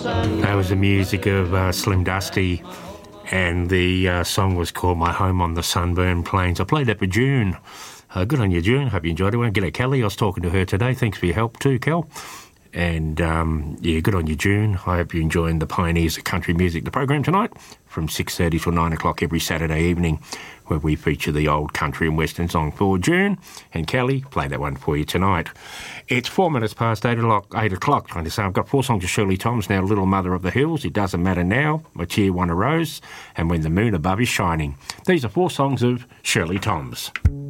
That was the music of Slim Dusty, and the song was called My Home on the Sunburned Plains. I played that for June. Good on you, June. Hope you enjoyed it. G'day, Kelly. I was talking to her today. Thanks for your help too, Kel. And, yeah, good on you, June. I hope you're enjoying the Pioneers of Country Music, the program tonight, from 6:30 till 9 o'clock every Saturday evening, where we feature the old country and western song for June. And Kelly, play that one for you tonight. It's 4 minutes past 8 o'clock, trying to say I've got 4 songs of Shirley Toms now, Little Mother of the Hills, It Doesn't Matter Now, My Tear Won a Rose, and When the Moon Above is Shining. These are 4 songs of Shirley Toms.